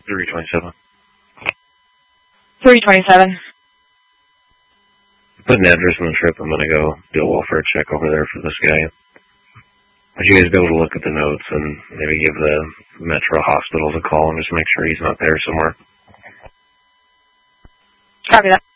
327. 327. Put an address on the trip. I'm going to go do a welfare check over there for this guy. Would you guys be able to look at the notes and maybe give the Metro Hospitals a call and just make sure he's not there somewhere? Copy that.